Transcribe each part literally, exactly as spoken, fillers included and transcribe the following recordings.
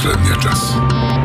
последния час.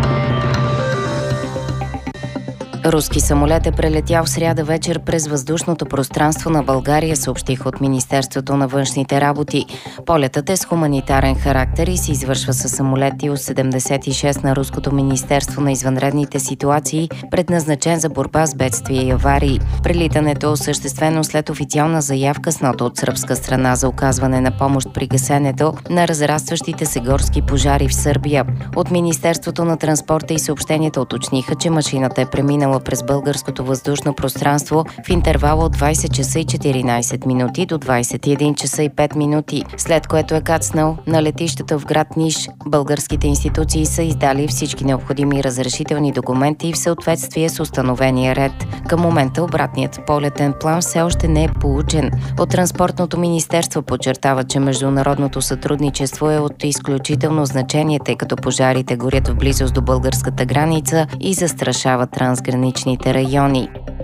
Руски самолет е прелетял в сряда вечер през въздушното пространство на България, съобщиха от Министерството на външните работи. Полетът е с хуманитарен характер и се извършва със самолети от седемдесет и шест на Руското министерство на извънредните ситуации, предназначен за борба с бедствия и аварии. Прелитането е осъществено след официална заявка с нота от сръбска страна за оказване на помощ при гасенето на разрастващите се горски пожари в Сърбия. От Министерството на транспорта и съобщенията уточниха, че машината е преминала през българското въздушно пространство в интервала от двайсет часа и четиринайсет минути до двайсет и един часа и пет минути, след което е кацнал на летището в град Ниш. Българските институции са издали всички необходими разрешителни документи в съответствие с установения ред. Към момента обратният полетен план все още не е получен. От Транспортното министерство подчертава, че международното сътрудничество е от изключително значение, тъй като пожарите горят в близост до българската граница и застрашават трансграничните райони.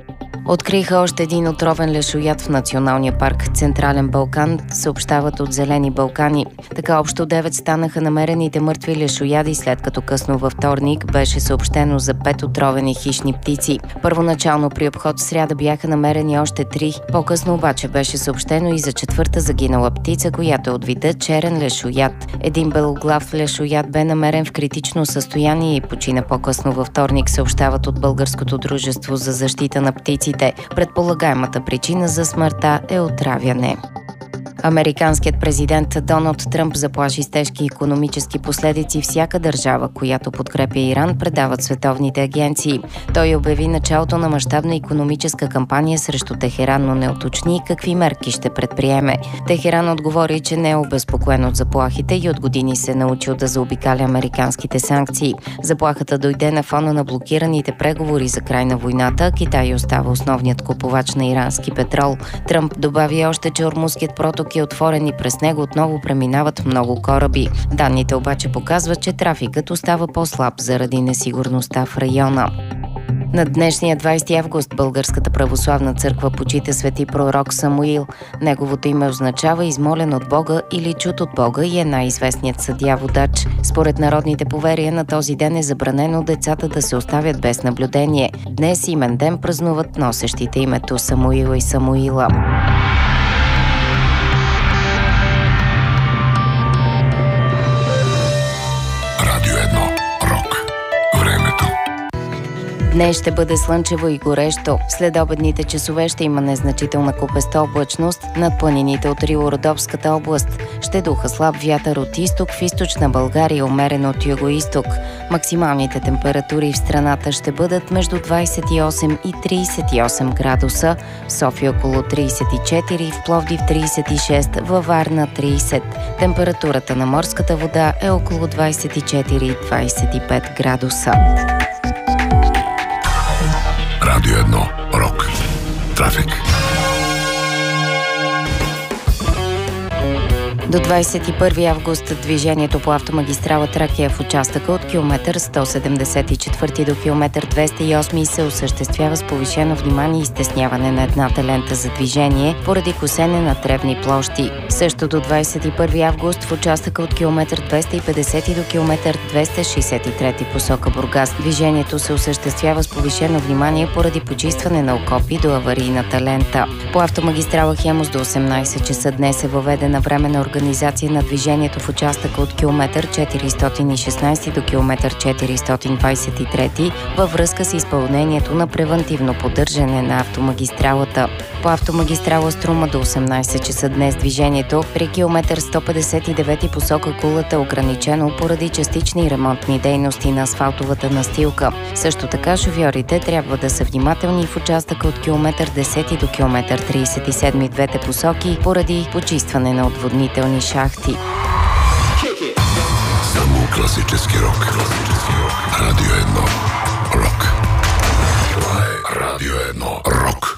Откриха още един отровен лешояд в Националния парк Централен Балкан, съобщават от Зелени Балкани. Така общо девет станаха намерените мъртви лешояди, след като късно във вторник беше съобщено за пет отровени хищни птици. Първоначално при обход в сряда бяха намерени още три. По-късно обаче беше съобщено и за четвърта загинала птица, която е от вида черен лешояд. Един белоглав лешояд бе намерен в критично състояние и почина по-късно във вторник, съобщават от Българското дружество за защита на птиците. Предполагаемата причина за смъртта е отравяне. Американският президент Доналд Тръмп заплаши с тежки икономически последици всяка държава, която подкрепя Иран, предават световните агенции. Той обяви началото на мащабна икономическа кампания срещу Техеран, но не уточни какви мерки ще предприеме. Техеран отговори, че не е обезпокоен от заплахите и от години се е научил да заобикаля американските санкции. Заплахата дойде на фона на блокираните преговори за край на войната. Китай остава основният купувач на ирански петрол. Тръмп добави още, че Ормузският проток е отворен и през него отново преминават много кораби. Данните обаче показват, че трафикът остава по-слаб заради несигурността в района. На днешния двайсети август Българската православна църква почита свети пророк Самуил. Неговото име означава измолен от Бога или чут от Бога и е най-известният съдия-водач. Според народните поверия на този ден е забранено децата да се оставят без наблюдение. Днес имен ден празнуват носещите името Самуил и Самуила. Днес ще бъде слънчево и горещо. След обедните часове ще има незначителна купеста облачност над планините от Рило-Родопската област. Ще духа слаб вятър от изток, в източна България умерен от юго-изток. Максималните температури в страната ще бъдат между двайсет и осем и трийсет и осем градуса, в София около трийсет и четири, в Пловдив трийсет и шест, във Варна трийсет. Температурата на морската вода е около двайсет и четири - двайсет и пет градуса. Радио едно. Рок. Трафик. До двайсет и първи август движението по автомагистрала Тракия в участъка от километър сто седемдесет и четвърти до километър двеста и осми се осъществява с повишено внимание и стесняване на едната лента за движение поради косене на тревни площи. Също до двайсет и първи август в участъка от километър двеста и петдесети до километър двеста шейсет и трети посока Бургас движението се осъществява с повишено внимание поради почистване на окопи до аварийната лента. По автомагистрала Хемус до осемнайсет часа днес е въведена временна организация на движението в участъка от километър четиристотин и шестнайсети до километър четиристотин двайсет и трети във връзка с изпълнението на превантивно поддържане на автомагистралата. По автомагистрала Струма до осемнайсет часа днес движението при километър сто петдесет и девети посока Кулата е ограничено поради частични ремонтни дейности на асфалтовата настилка. Също така шофьорите трябва да са внимателни в участъка от километър десети до километър трийсет и седми двете посоки поради почистване на отводнителни шахти. Само класически рок. Класически рок. Радио едно. Рок. Това е Радио едно. Рок.